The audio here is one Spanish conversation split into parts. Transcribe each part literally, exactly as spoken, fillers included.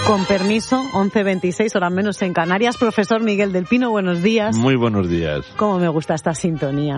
Con permiso, once veintiséis, horas menos en Canarias. Profesor Miguel del Pino, buenos días. Muy buenos días. Cómo me gusta esta sintonía.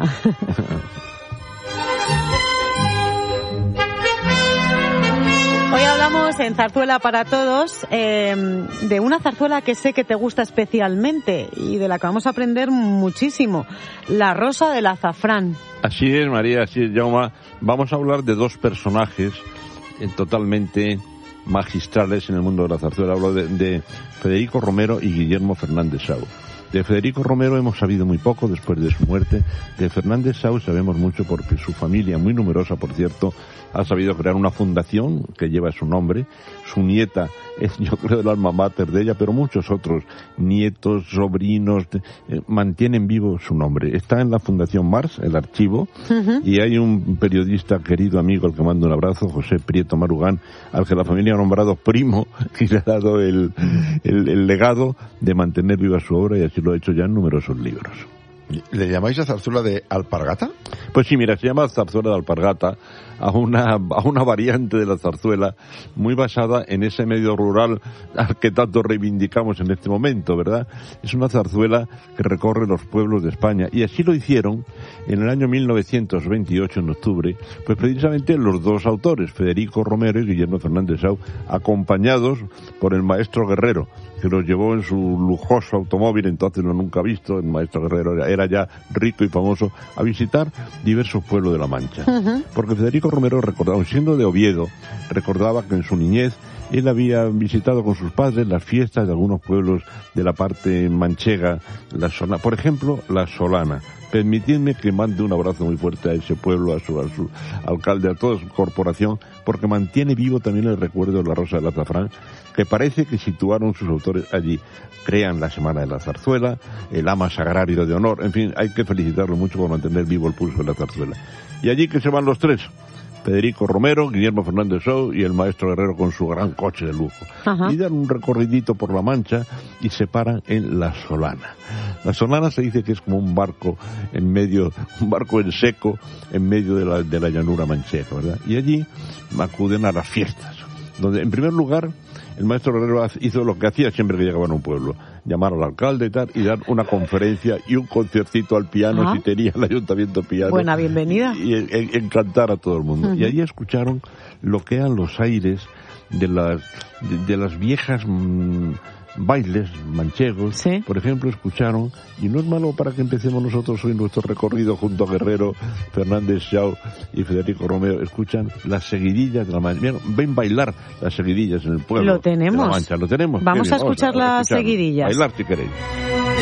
Hoy hablamos en Zarzuela para Todos eh, de una zarzuela que sé que te gusta especialmente y de la que vamos a aprender muchísimo, La Rosa del Azafrán. Así es, María, así es, Jaume. Vamos a hablar de dos personajes eh, totalmente magistrales en el mundo de la zarzuela. Hablo de, de Federico Romero y Guillermo Fernández Sau. De Federico Romero hemos sabido muy poco después de su muerte. De Fernández Sau sabemos mucho porque su familia, muy numerosa por cierto, ha sabido crear una fundación que lleva su nombre. Su nieta es, yo creo, el alma mater de ella, pero muchos otros nietos, sobrinos, eh, mantienen vivo su nombre. Está en la Fundación Mars, el archivo, uh-huh. y hay un periodista querido amigo al que mando un abrazo, José Prieto Marugán, al que la familia ha nombrado primo y le ha dado el, el, el legado de mantener viva su obra, y así lo ha hecho ya en numerosos libros. ¿Le llamáis a zarzuela de alpargata? Pues sí, mira, se llama zarzuela de alpargata a una, a una variante de la zarzuela muy basada en ese medio rural al que tanto reivindicamos en este momento, ¿verdad? Es una zarzuela que recorre los pueblos de España, y así lo hicieron en el año mil novecientos veintiocho, en octubre, pues precisamente los dos autores, Federico Romero y Guillermo Fernández Sau, acompañados por el maestro Guerrero, que los llevó en su lujoso automóvil, entonces no nunca visto, el maestro Guerrero era, era ya rico y famoso, a visitar diversos pueblos de la Mancha. Uh-huh. Porque Federico Romero recordaba, siendo de Oviedo, recordaba que en su niñez él había visitado con sus padres las fiestas de algunos pueblos de la parte manchega, la Solana, por ejemplo, la Solana. Permitidme que mande un abrazo muy fuerte a ese pueblo, a su, a su alcalde, a toda su corporación, porque mantiene vivo también el recuerdo de la Rosa del Azafrán, que parece que situaron sus autores allí. Crean la Semana de la Zarzuela, el ama sagrario de honor, en fin, hay que felicitarlo mucho por mantener vivo el pulso de la zarzuela. Y allí que se van los tres, Federico Romero, Guillermo Fernández Sau y el maestro Guerrero con su gran coche de lujo. Ajá. Y dan un recorridito por la Mancha y se paran en la Solana. La Solana se dice que es como un barco en medio, un barco en seco en medio de la, de la llanura manchega, ¿verdad? Y allí acuden a las fiestas, donde en primer lugar el maestro Guerrero hizo lo que hacía siempre que llegaba a un pueblo, llamar al alcalde y tal, y dar una conferencia y un conciertito al piano, ¿ah? Si tenía el ayuntamiento piano. Buena bienvenida. Y, y, y encantar a todo el mundo. Uh-huh. Y allí escucharon lo que eran los aires de las, de, de las viejas mmm, bailes manchegos. ¿Sí? Por ejemplo, escucharon, y no es malo para que empecemos nosotros hoy nuestro recorrido junto a Guerrero, Fernández Sau y Federico Romero, escuchan las seguidillas de la Mancha. Mira, ven bailar las seguidillas en el pueblo. Lo tenemos. De la Mancha. Lo tenemos. Vamos a escuchar las seguidillas. Bailar si queréis.